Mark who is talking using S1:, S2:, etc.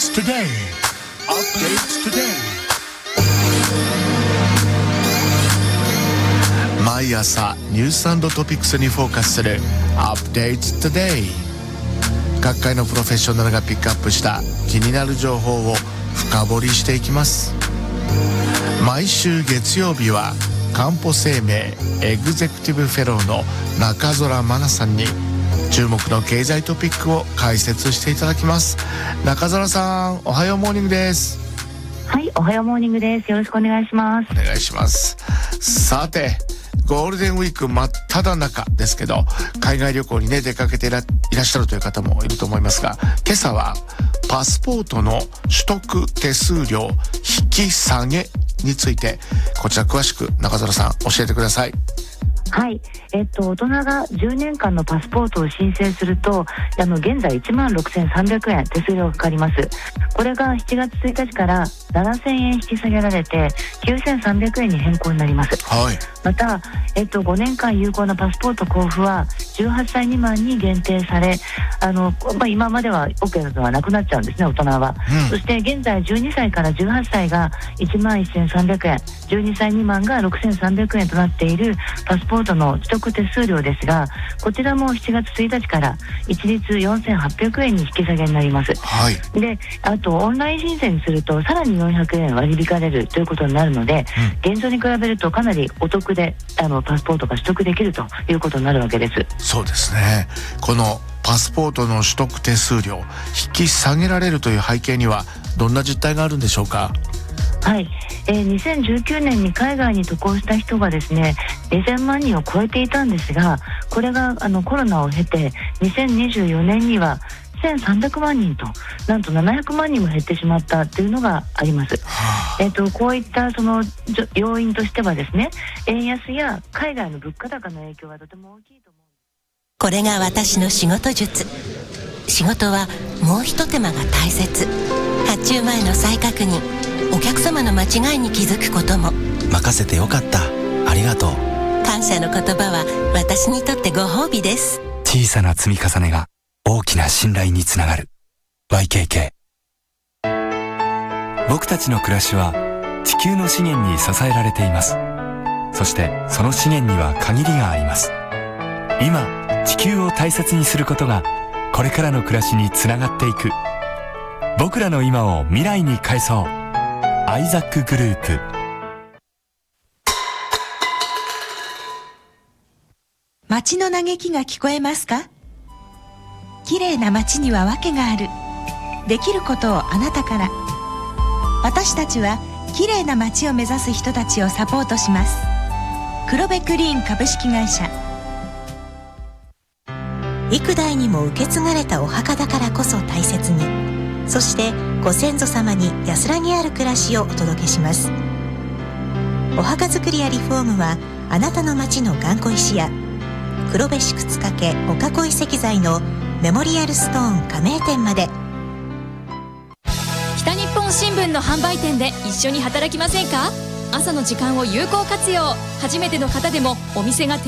S1: today. Updates today. 毎朝ニュース&トピックスにフォーカスする Updates today。各界のプロフェッショナルがピックアップした気になる情報を深掘りしていきます。毎週月曜日はかんぽ生命エグゼクティブフェローの中空真奈さんに注目の経済トピックを解説していただきます。中空さん、おはようモーニングです。
S2: はい、おはようモーニングです。よろしくお願いします。
S1: お願いします。さて、ゴールデンウィーク真っ只中ですけど、海外旅行にね出かけていらっしゃるという方もいると思いますが、今朝はパスポートの取得手数料引き下げについて、こちら詳しく中空さん教えてください。
S2: はい、大人が10年間のパスポートを申請すると、現在16,300円手数料がかかります。これが7月1日から7,000円引き下げられて9,300円に変更になります。
S1: はい。
S2: また、5年間有効なパスポート交付は18歳未満に限定され、今までは OK なのはなくなっちゃうんですね、大人は。そして現在12歳から18歳が11,300円、12歳未満が6,300円となっているパスポートの取得手数料ですが、こちらも7月1日から一律4,800円に引き下げになります。
S1: はい。
S2: で、あとオンライン申請にするとさらに400円割り引かれるということになるので、現状に比べるとかなりお得でパスポートが取得できるということになるわけです。
S1: そうですね。このパスポートの取得手数料引き下げられるという背景にはどんな実態があるんでしょうか。
S2: はい、2019年に海外に渡航した人がですね2000万人を超えていたんですが、これがコロナを経て2024年には1,300万人と、なんと700万人も減ってしまったというのがあります。こういったその要因としてはですね、円安や海外の物価高の影響がとても大きいと思う。
S3: これが私の仕事術。仕事はもう一手間が大切。発注前の再確認、お客様の間違いに気づくことも。
S4: 任せてよかった、ありがとう。
S3: 感謝の言葉は私にとってご褒美です。
S4: 小さな積み重ねが大きな信頼につながる。 YKK。 僕たちの暮らしは地球の資源に支えられています。そしてその資源には限りがあります。今地球を大切にすることがこれからの暮らしにつながっていく。僕らの今を未来に変えそう。アイザックグループ。
S5: 街の嘆きが聞こえますか？綺麗な街には訳がある。できることをあなたから。私たちは綺麗な街を目指す人たちをサポートします。黒部クリーン株式会社。
S3: 幾代にも受け継がれたお墓だからこそ大切に、そしてご先祖様に安らぎある暮らしをお届けします。お墓作りやリフォームはあなたの街の頑固石や黒部市靴掛お囲い石材のメモリアルストーン加盟店まで。
S6: 北日本新聞の販売店で一緒に働きませんか？朝の時間を有効活用。初めての方でもお店が